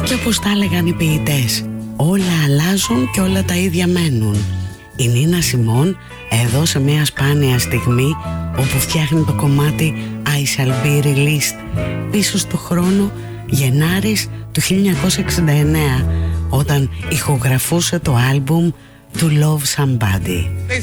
Και όπως τα έλεγαν οι ποιητές, όλα αλλάζουν και όλα τα ίδια μένουν. Η Νίνα Σιμών εδώ σε μια σπάνια στιγμή όπου φτιάχνει το κομμάτι I Shall Be Released πίσω στο χρόνο Γενάρης του 1969, όταν ηχογραφούσε το άλμπουμ To Love Somebody. They